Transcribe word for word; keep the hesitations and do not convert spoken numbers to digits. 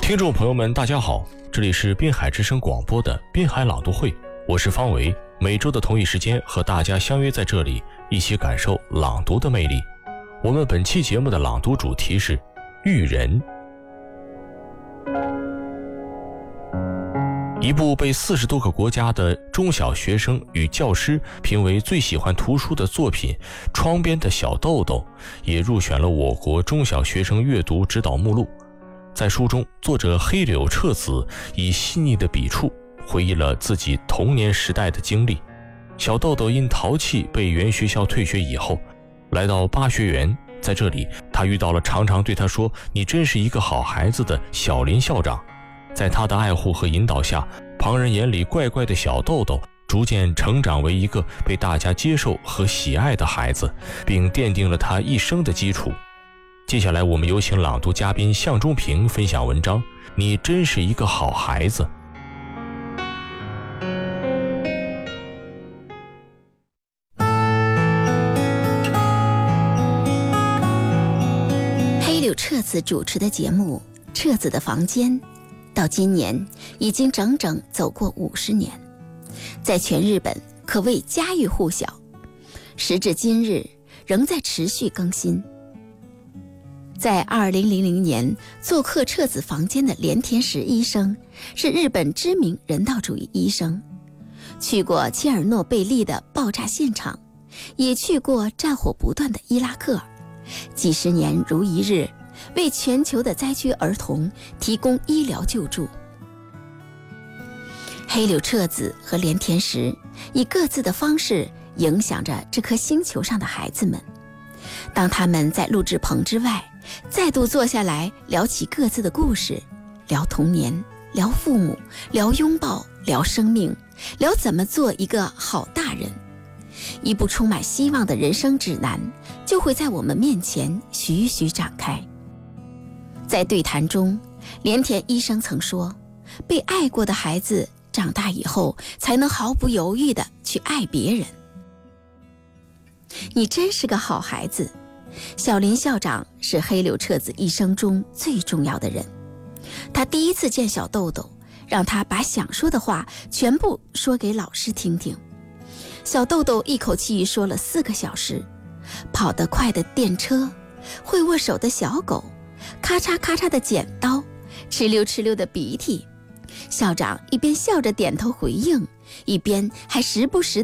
听众朋友们大家好，这里是滨海之声广播的滨海朗读会，我是方维，每周的同一时间和大家相约在这里，一起感受朗读的魅力。我们本期节目的朗读主题是育人。一部被四十多个国家的中小学生与教师评为最喜欢图书的作品《窗边的小豆豆》也入选了我国中小学生阅读指导目录。在书中，作者黑柳彻子以细腻的笔触回忆了自己童年时代的经历。小豆豆因淘气被原学校退学以后，来到巴学园，在这里他遇到了常常对他说你真是一个好孩子的小林校长。在他的爱护和引导下，旁人眼里怪怪的小豆豆逐渐成长为一个被大家接受和喜爱的孩子，并奠定了他一生的基础。接下来我们有请朗读嘉宾向中平分享文章，你真是一个好孩子。 黑柳彻子主持的节目《彻子的房间》到今年已经整整走过五十年，在全日本可谓家喻户晓，时至今日仍在持续更新。在二零零零年做客彻子房间的连田实医生是日本知名人道主义医生，去过切尔诺贝利的爆炸现场，也去过战火不断的伊拉克，几十年如一日为全球的灾区儿童提供医疗救助。黑柳彻子和连田实以各自的方式影响着这颗星球上的孩子们。当他们在录制棚之外再度坐下来聊起各自的故事，聊童年，聊父母，聊拥抱，聊生命，聊怎么做一个好大人，一部充满希望的人生指南就会在我们面前徐徐展开。在对谈中，连田医生曾说，被爱过的孩子长大以后才能毫不犹豫地去爱别人。你真是个好孩子。小林校长是黑柳彻子一生中最重要的人。他第一次见小豆豆，让他把想说的话全部说给老师听听。小豆豆一口气说了四个小时，跑得快的电车，会握手的小狗，咔嚓咔嚓的剪刀，哧溜哧溜的鼻涕。校长一边笑着点头回应，一边还时不时